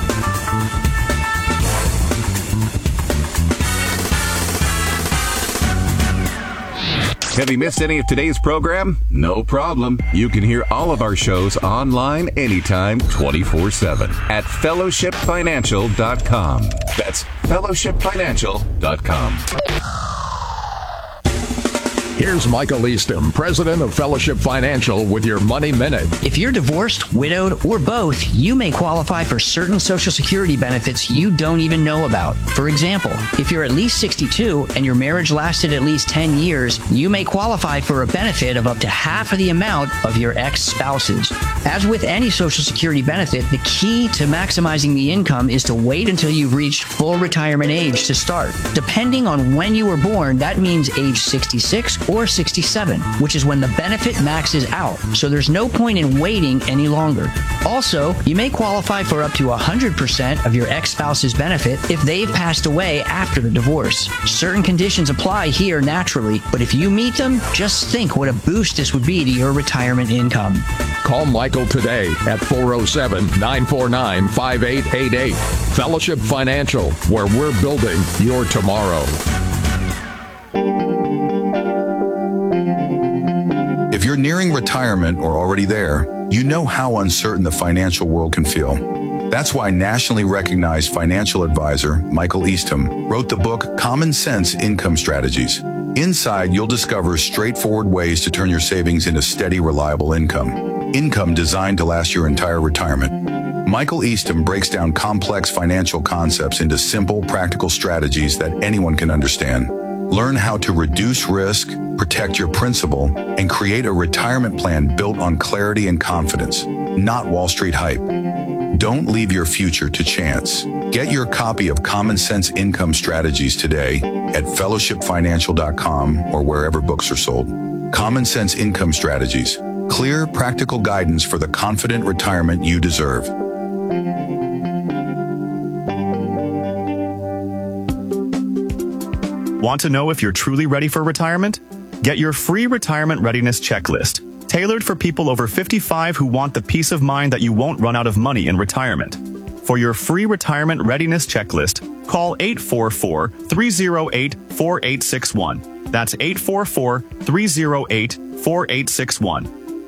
Have you missed any of today's program? No problem. You can hear all of our shows online anytime, 24/7 at fellowshipfinancial.com. That's fellowshipfinancial.com. Here's Michael Eastham, president of Fellowship Financial, with your Money Minute. If you're divorced, widowed, or both, you may qualify for certain Social Security benefits you don't even know about. For example, if you're at least 62 and your marriage lasted at least 10 years, you may qualify for a benefit of up to half of the amount of your ex-spouse's. As with any Social Security benefit, the key to maximizing the income is to wait until you've reached full retirement age to start. Depending on when you were born, that means age 66 or 67, which is when the benefit maxes out. So there's no point in waiting any longer. Also, you may qualify for up to 100% of your ex-spouse's benefit if they've passed away after the divorce. Certain conditions apply here naturally, but if you meet them, just think what a boost this would be to your retirement income. Call Michael today at 407-949-5888. Fellowship Financial, where we're building your tomorrow. If you're nearing retirement or already there, you know how uncertain the financial world can feel. That's why nationally recognized financial advisor Michael Eastham wrote the book Common Sense Income Strategies. Inside, you'll discover straightforward ways to turn your savings into steady, reliable income. Income designed to last your entire retirement. Michael Eastham breaks down complex financial concepts into simple, practical strategies that anyone can understand. Learn how to reduce risk, protect your principal, and create a retirement plan built on clarity and confidence, not Wall Street hype. Don't leave your future to chance. Get your copy of Common Sense Income Strategies today at fellowshipfinancial.com or wherever books are sold. Common Sense Income Strategies. Clear, practical guidance for the confident retirement you deserve. Want to know if you're truly ready for retirement? Get your free retirement readiness checklist, tailored for people over 55 who want the peace of mind that you won't run out of money in retirement. For your free retirement readiness checklist, call 844-308-4861. That's 844-308-4861.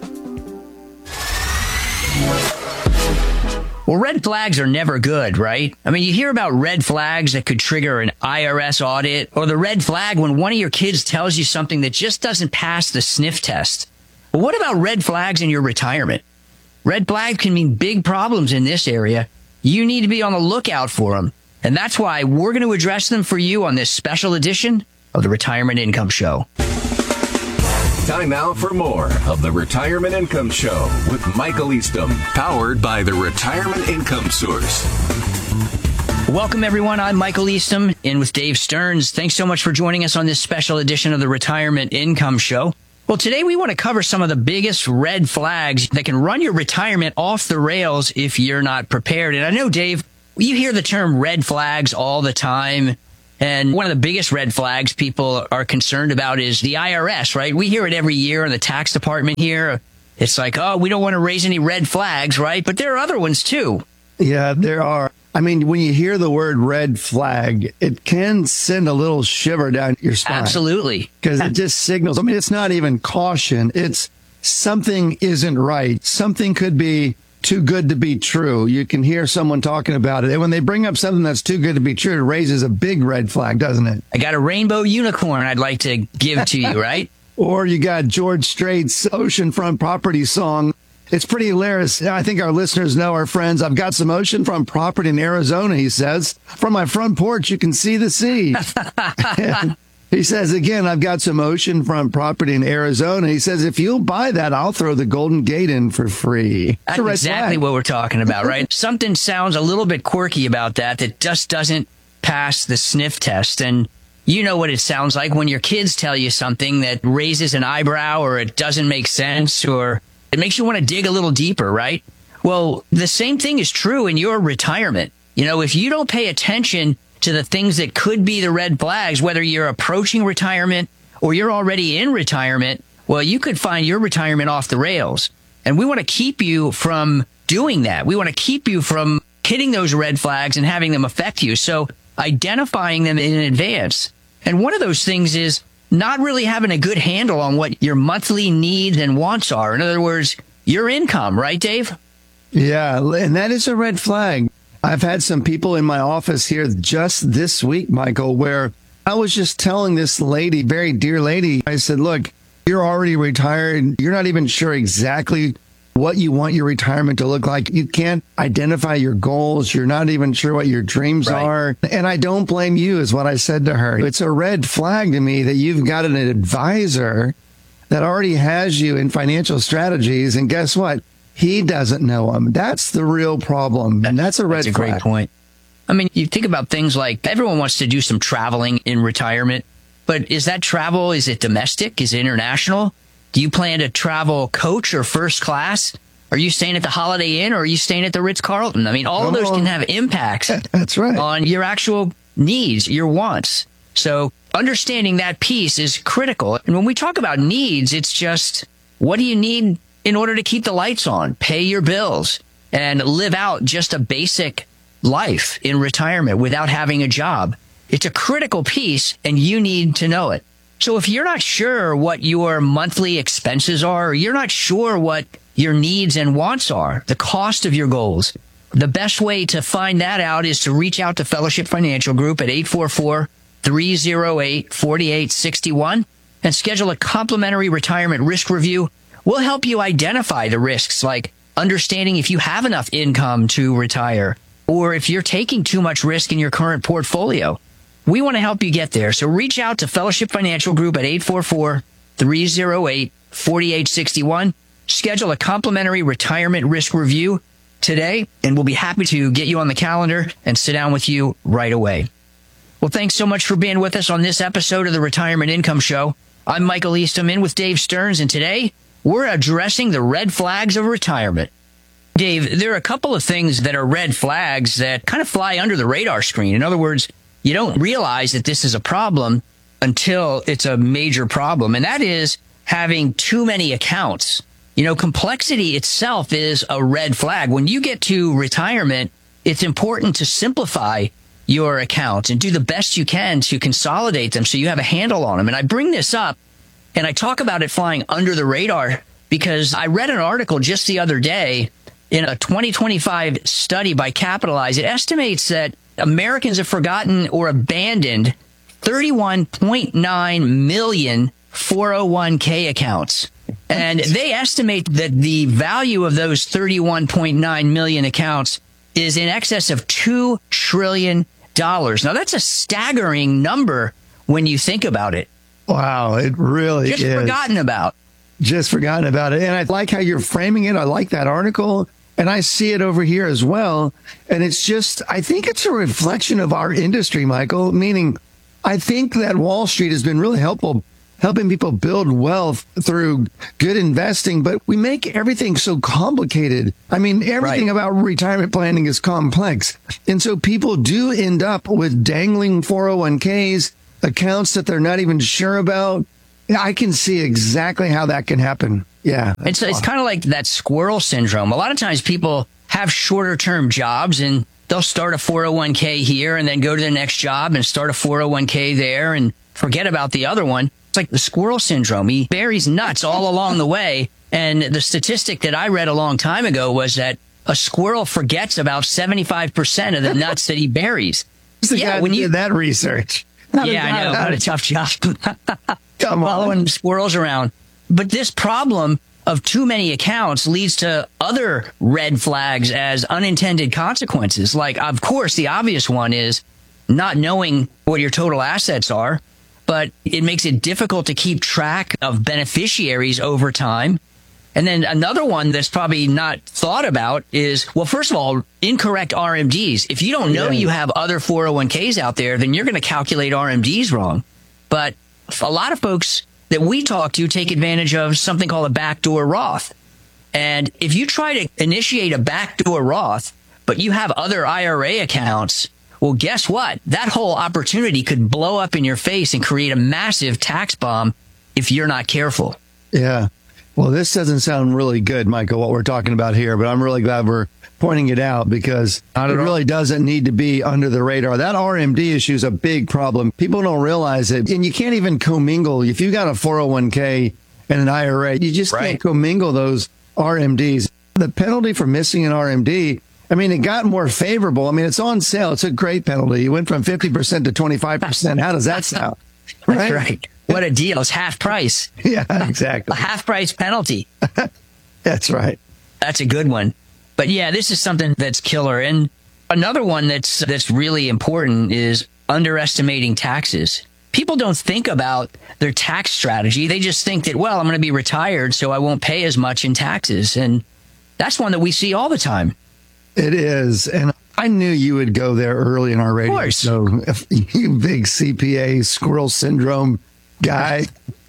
Well, red flags are never good, right? I mean, you hear about red flags that could trigger an IRS audit, or the red flag when one of your kids tells you something that just doesn't pass the sniff test. But what about red flags in your retirement? Red flags can mean big problems in this area. You need to be on the lookout for them. And that's why we're going to address them for you on this special edition of the Retirement Income Show. Time now for more of the Retirement Income Show with Michael Eastham, powered by the Retirement Income Source. Welcome, everyone. I'm Michael Eastham, in with Dave Stearns. Thanks so much for joining us on this special edition of the Retirement Income Show. Well, today we want to cover some of the biggest red flags that can run your retirement off the rails if you're not prepared. And I know, Dave, you hear the term red flags all the time. And one of the biggest red flags people are concerned about is the IRS, right? We hear it every year in the tax department here. It's like, oh, we don't want to raise any red flags, right? But there are other ones, too. Yeah, there are. I mean, when you hear the word red flag, it can send a little shiver down your spine. Absolutely. Because it just signals. I mean, it's not even caution. It's something isn't right. Something could be too good to be true. You can hear someone talking about it. And when they bring up something that's too good to be true, it raises a big red flag, doesn't it? I got a rainbow unicorn I'd like to give to you, right? Or you got George Strait's oceanfront property song. It's pretty hilarious. I think our listeners know, our friends. I've got some oceanfront property in Arizona, he says. From my front porch, you can see the sea. He says, again, I've got some oceanfront property in Arizona. He says, if you'll buy that, I'll throw the Golden Gate in for free. That's exactly what we're talking about, right? Something sounds a little bit quirky about that just doesn't pass the sniff test. And you know what it sounds like when your kids tell you something that raises an eyebrow, or it doesn't make sense, or it makes you want to dig a little deeper, right? Well, the same thing is true in your retirement. You know, if you don't pay attention to the things that could be the red flags, whether you're approaching retirement or you're already in retirement, well, you could find your retirement off the rails. And we want to keep you from doing that. We want to keep you from hitting those red flags and having them affect you. So identifying them in advance. And one of those things is not really having a good handle on what your monthly needs and wants are. In other words, your income, right, Dave? Yeah, and that is a red flag. I've had some people in my office here just this week, Michael, where I was just telling this lady, very dear lady, I said, look, you're already retired. You're not even sure exactly what you want your retirement to look like. You can't identify your goals. You're not even sure what your dreams are. And I don't blame you, is what I said to her. It's a red flag to me that you've got an advisor that already has you in financial strategies. And guess what? He doesn't know them. That's the real problem. And that's a red flag. That's a great point. I mean, you think about things like everyone wants to do some traveling in retirement, but is that travel? Is it domestic? Is it international? Do you plan to travel coach or first class? Are you staying at the Holiday Inn, or are you staying at the Ritz-Carlton? I mean, all of those can have impacts That's right. on your actual needs, your wants. So understanding that piece is critical. And when we talk about needs, it's just, what do you need in order to keep the lights on, pay your bills, and live out just a basic life in retirement without having a job? It's a critical piece, and you need to know it. So if you're not sure what your monthly expenses are, or you're not sure what your needs and wants are, the cost of your goals, the best way to find that out is to reach out to Fellowship Financial Group at 844-308-4861 and schedule a complimentary retirement risk review. We'll help you identify the risks, like understanding if you have enough income to retire, or if you're taking too much risk in your current portfolio. We want to help you get there. So reach out to Fellowship Financial Group at 844-308-4861. Schedule a complimentary retirement risk review today, and we'll be happy to get you on the calendar and sit down with you right away. Well, thanks so much for being with us on this episode of the Retirement Income Show. I'm Michael Eastham, in with Dave Stearns, and today we're addressing the red flags of retirement. Dave, there are a couple of things that are red flags that kind of fly under the radar screen. In other words, you don't realize that this is a problem until it's a major problem, and that is having too many accounts. You know, complexity itself is a red flag. When you get to retirement, it's important to simplify your accounts and do the best you can to consolidate them so you have a handle on them. And I bring this up, and I talk about it flying under the radar because I read an article just the other day in a 2025 study by Capitalize. It estimates that Americans have forgotten or abandoned 31.9 million 401k accounts. And they estimate that the value of those 31.9 million accounts is in excess of $2 trillion. Now, that's a staggering number when you think about it. Wow, it really is. Just forgotten about. Just forgotten about it. And I like how you're framing it. I like that article. And I see it over here as well. And it's just, I think it's a reflection of our industry, Michael, meaning I think that Wall Street has been really helpful, helping people build wealth through good investing, but we make everything so complicated. I mean, everything about retirement planning is complex. And so people do end up with dangling 401ks, accounts that they're not even sure about. I can see exactly how that can happen. Yeah. It's kind of like that squirrel syndrome. A lot of times people have shorter term jobs and they'll start a 401k here and then go to the next job and start a 401k there and forget about the other one. It's like the squirrel syndrome. He buries nuts all along the way. And the statistic that I read a long time ago was that a squirrel forgets about 75% of the nuts that he buries. Yeah, when you did that research. Yeah, I know. What a tough job. Following squirrels around. But this problem of too many accounts leads to other red flags as unintended consequences. Like, of course, the obvious one is not knowing what your total assets are, but it makes it difficult to keep track of beneficiaries over time. And then another one that's probably not thought about is, well, first of all, incorrect RMDs. If you don't know you have other 401ks out there, then you're going to calculate RMDs wrong. But a lot of folks that we talk to take advantage of something called a backdoor Roth. And if you try to initiate a backdoor Roth, but you have other IRA accounts, well, guess what? That whole opportunity could blow up in your face and create a massive tax bomb if you're not careful. Yeah. Well, this doesn't sound really good, Michael, what we're talking about here, but I'm really glad we're pointing it out because it really doesn't need to be under the radar. That RMD issue is a big problem. People don't realize it. And you can't even commingle. If you got a 401k and an IRA, you just can't commingle those RMDs. The penalty for missing an RMD, I mean, it got more favorable. I mean, it's on sale. It's a great penalty. You went from 50% to 25%. How does that sound? That's right. What a deal. It's half price. Yeah, exactly. A half price penalty. That's right. That's a good one. But yeah, this is something that's killer. And another one that's really important is underestimating taxes. People don't think about their tax strategy. They just think that, well, I'm going to be retired, so I won't pay as much in taxes. And that's one that we see all the time. It is. And I knew you would go there early in our radio. Of course. So, you big CPA squirrel syndrome guy.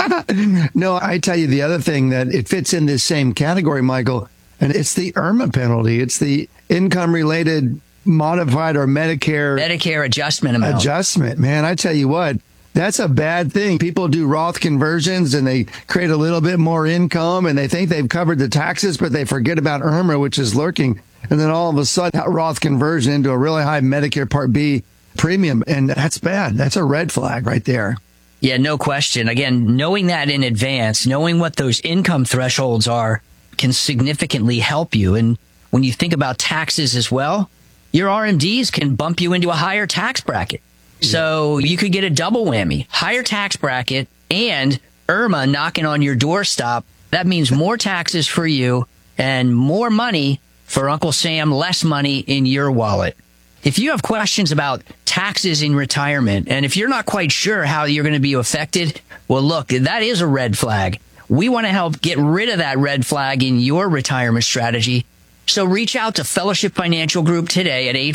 No, I tell you the other thing that it fits in this same category, Michael, and it's the IRMAA penalty. It's the income-related modified or Medicare adjustment amount. Adjustment, man. I tell you what, that's a bad thing. People do Roth conversions and they create a little bit more income and they think they've covered the taxes, but they forget about IRMAA, which is lurking. And then all of a sudden, that Roth conversion into a really high Medicare Part B premium. And that's bad. That's a red flag right there. Yeah, no question. Again, knowing that in advance, knowing what those income thresholds are can significantly help you. And when you think about taxes as well, your RMDs can bump you into a higher tax bracket. So you could get a double whammy, higher tax bracket and IRMAA knocking on your doorstep. That means more taxes for you and more money for Uncle Sam, less money in your wallet. If you have questions about taxes in retirement, and if you're not quite sure how you're going to be affected, well, look, that is a red flag. We want to help get rid of that red flag in your retirement strategy. So reach out to Fellowship Financial Group today at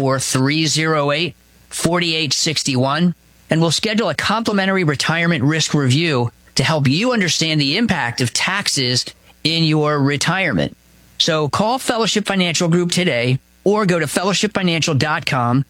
844-308-4861, and we'll schedule a complimentary retirement risk review to help you understand the impact of taxes in your retirement. So call Fellowship Financial Group today or go to fellowshipfinancial.com,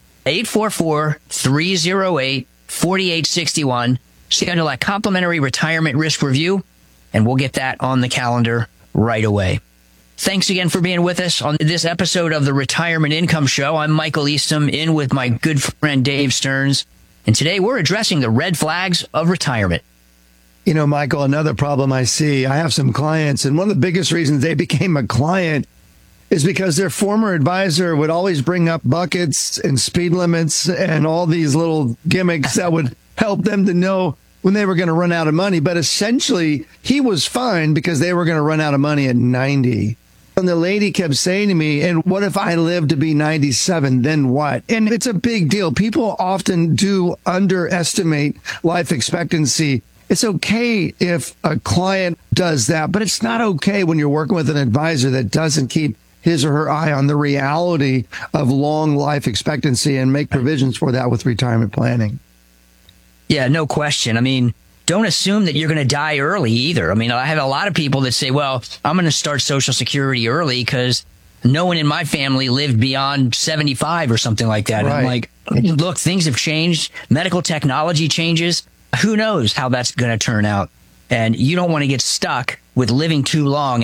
844-308-4861. Schedule a complimentary retirement risk review, and we'll get that on the calendar right away. Thanks again for being with us on this episode of the Retirement Income Show. I'm Michael Eastham, in with my good friend Dave Stearns. And today we're addressing the red flags of retirement. You know, Michael, another problem I see, I have some clients, and one of the biggest reasons they became a client is because their former advisor would always bring up buckets and speed limits and all these little gimmicks that would help them to know when they were going to run out of money. But essentially, he was fine because they were going to run out of money at 90. And the lady kept saying to me, and what if I live to be 97? Then what? And it's a big deal. People often do underestimate life expectancy. It's okay if a client does that, but it's not okay when you're working with an advisor that doesn't keep his or her eye on the reality of long life expectancy and make provisions for that with retirement planning. Yeah, no question. I mean, don't assume that you're going to die early either. I mean, I have a lot of people that say, well, I'm going to start Social Security early because no one in my family lived beyond 75 or something like that. Right. I'm like, look, things have changed. Medical technology changes. Who knows how that's going to turn out? And you don't want to get stuck with living too long